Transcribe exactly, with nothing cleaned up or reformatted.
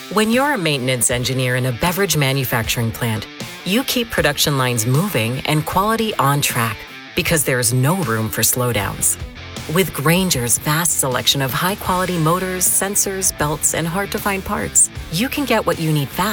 When you're a maintenance engineer in a beverage manufacturing plant, you keep production lines moving and quality on track because there's no room for slowdowns. With Grainger's vast selection of high-quality motors, sensors, belts, and hard-to-find parts, you can get what you need fast